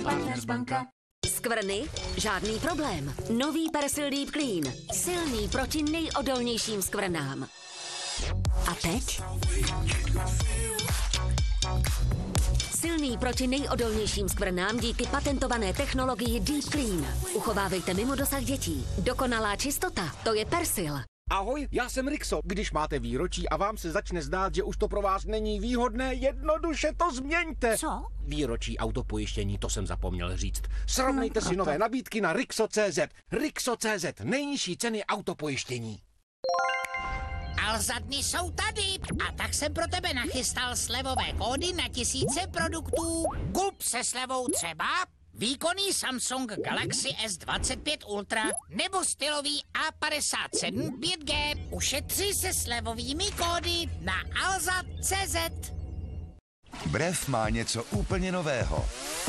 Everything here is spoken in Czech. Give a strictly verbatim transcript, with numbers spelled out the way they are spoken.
Partners banka. Skvrny? Žádný problém. Nový Persil Deep Clean. Silný proti nejodolnějším skvrnám. A teď? Silný proti nejodolnějším skvrnám díky patentované technologii Deep Clean. Uchovávejte mimo dosah dětí. Dokonalá čistota, to je Persil. Ahoj, já jsem Rixo. Když máte výročí a vám se začne zdát, že už to pro vás není výhodné, jednoduše to změňte. Co? Výročí autopojištění, to jsem zapomněl říct. Srovnejte no, si nové nabídky na Rixo tečka cé zet. Rixo tečka cé zet, nejnižší ceny autopojištění. Alza dny jsou tady a tak jsem pro tebe nachystal slevové kódy na tisíce produktů. Kup se slevou třeba výkonný Samsung Galaxy S dvacet pět Ultra nebo stylový A padesát sedm pět G. Ušetři se slevovými kódy na alza tečka cé zet. Brev má něco úplně nového.